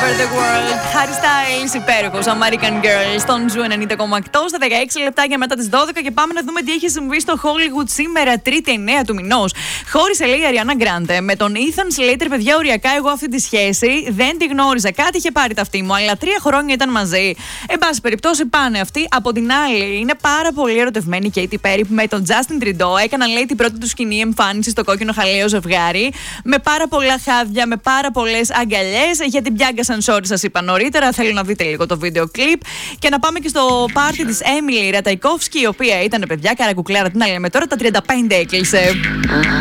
over the world. Harry Styles, υπέροχος American Girl, στον Ζου 90,8 στα 16 λεπτάκια μετά τις 12 και πάμε να δούμε τι έχει συμβεί στο Hollywood σήμερα, Τρίτη 9 του μηνός. Χώρισε, λέει, η Ariana Grande με τον Ethan Slater. Παιδιά, οριακά εγώ αυτή τη σχέση δεν τη γνώριζα. Κάτι είχε πάρει ταυτή μου, αλλά 3 χρόνια ήταν μαζί. Εν πάση περιπτώσει, πάνε αυτοί. Από την άλλη, είναι πάρα πολύ ερωτευμένη η Katy Perry με τον Justin Trudeau. Έκαναν, λέει, την πρώτη του σκηνή εμφάνιση στο κόκκινο χαλαίο ζευγάρι. Με πάρα πολλά χάδια, με πάρα πολλές αγκαλιές. Γιατί πιάγκασαν sorry, σας είπα νωρίτερα. Θέλω να δείτε λίγο το βίντεο κλιπ. Και να πάμε και στο πάρτι της Emily Ratajkowski, η οποία ήταν, παιδιά, καρακουκλάρα. Τι να λέμε τώρα, τα 35 έκλεισε.